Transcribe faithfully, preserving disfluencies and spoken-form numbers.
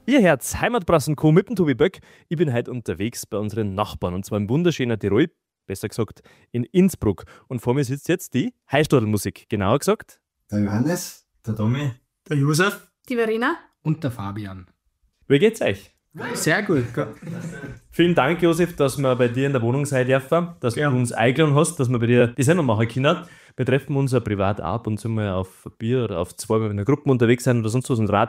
Ihr hört Heimatbrassen Co. mit dem Tobi Böck. Ich bin heute unterwegs bei unseren Nachbarn und zwar im wunderschönen Tirol, besser gesagt in Innsbruck. Und vor mir sitzt jetzt die Heißstadelmusik, genauer gesagt Der Johannes, der Tommy, der Josef, die Verena und der Fabian. Wie geht's euch? Sehr gut. Vielen Dank, Josef, dass wir bei dir in der Wohnung sein dürfen, dass Ja. du uns eingeladen hast, dass wir bei dir die Sendung machen können. Wir treffen uns ja privat ab und zu mal auf Bier oder auf zwei, wenn wir in einer Gruppe unterwegs sind oder sonst was und Rad